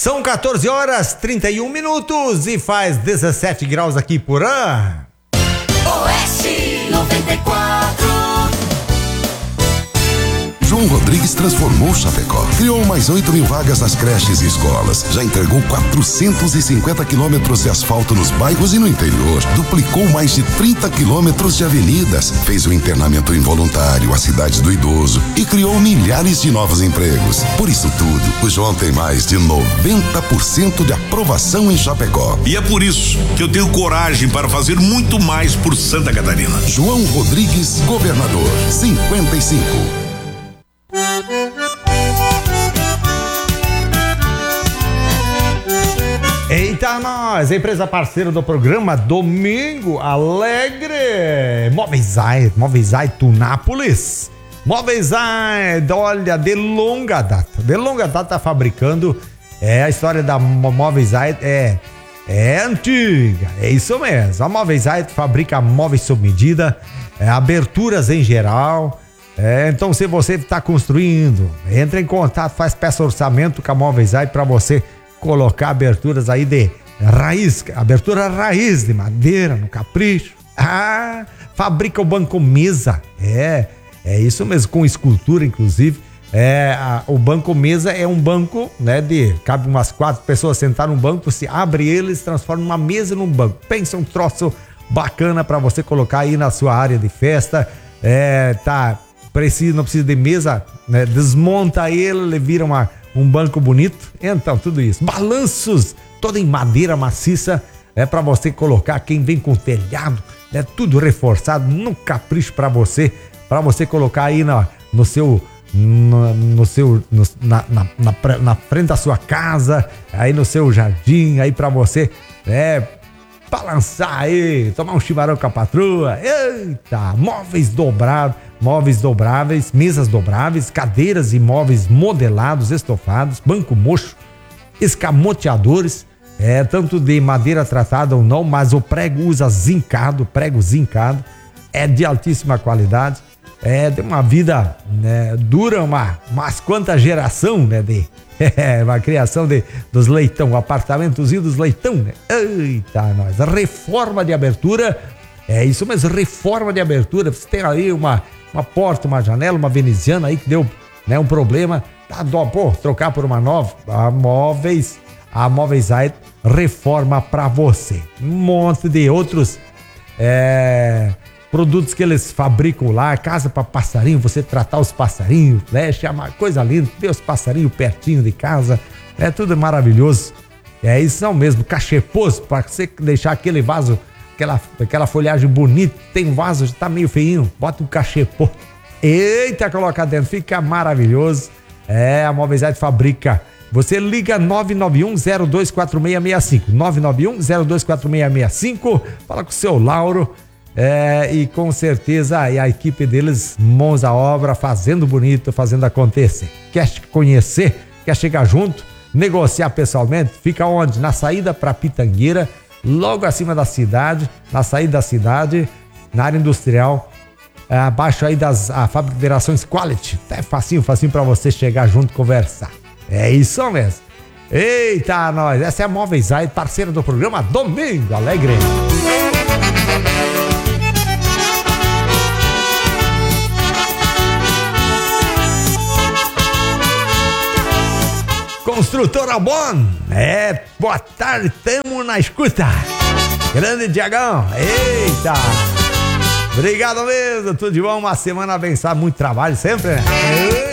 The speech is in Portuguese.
São 14 horas 31 minutos e faz 17 graus aqui por ano. Oeste 94. João Rodrigues transformou Chapecó. Criou mais 8.000 vagas nas creches e escolas. Já entregou 450 quilômetros de asfalto nos bairros e no interior. Duplicou mais de 30 quilômetros de avenidas. Fez o internamento involuntário, a cidade do idoso e criou milhares de novos empregos. Por isso tudo, o João tem mais de 90% de aprovação em Chapecó. E é por isso que eu tenho coragem para fazer muito mais por Santa Catarina. João Rodrigues, governador, 55. Eita, nós, empresa parceira do programa Domingo Alegre, Móveis Ai Tunápolis. Móveis Ai, olha, de longa data fabricando. A história da Móveis Ai é antiga, é isso mesmo. A Móveis Ai fabrica móveis sob medida, aberturas em geral. Então, se você está construindo, entra em contato, faz peça orçamento com a Móveis Ai para você colocar aberturas aí de raiz, abertura raiz de madeira, no capricho. Fabrica o banco mesa, é isso mesmo, com escultura inclusive. O banco mesa é um banco, né, cabe umas 4 pessoas sentar num banco, você abre ele e se transforma numa mesa num banco. Pensa um troço bacana para você colocar aí na sua área de festa. Não precisa de mesa, né? Desmonta ele vira um banco bonito. Então, tudo isso. Balanços, todo em madeira maciça, para você colocar. Quem vem com telhado, tudo reforçado, no capricho para você colocar aí na frente da sua casa, aí no seu jardim, aí para você, balançar aí, tomar um chimarrão com a patroa. Eita, móveis dobráveis, mesas dobráveis, cadeiras e móveis modelados, estofados, banco mocho, escamoteadores, tanto de madeira tratada ou não, mas o prego usa prego zincado, é de altíssima qualidade, de uma vida, né, dura umas quantas geração, né, uma criação dos leitão, o apartamentozinho dos leitão, né? Eita, nós, reforma de abertura, isso mesmo, reforma de abertura. Você tem aí uma porta, uma janela, uma veneziana aí que deu, né, um problema, trocar por uma nova. A Móveis Ai reforma pra você. Um monte de outros produtos que eles fabricam lá, casa para passarinho, você tratar os passarinhos, né? Chama coisa linda, ter os passarinhos pertinho de casa, tudo maravilhoso. Isso mesmo, cachepôs, para você deixar aquele vaso, aquela folhagem bonita, tem um vaso, já tá meio feinho, bota um cachepô. Eita, coloca dentro, fica maravilhoso. A Móveis Ai fabrica. Você liga 991-024665, 991-024665, fala com o seu Lauro. E com certeza a equipe deles, mãos à obra, fazendo bonito, fazendo acontecer. Quer conhecer, quer chegar junto, negociar pessoalmente? Fica onde? Na saída para Pitangueira, logo acima da cidade, na saída da cidade, na área industrial, abaixo aí a fábrica de Operações Quality. É facinho para você chegar junto e conversar. É isso mesmo. Eita, nós, essa é a Móveis Ai, parceira do programa Domingo Alegre. Construtora Bon, boa tarde, tamo na escuta. Grande Diagão, eita. Obrigado mesmo, tudo de bom, uma semana abençoada, muito trabalho sempre, né?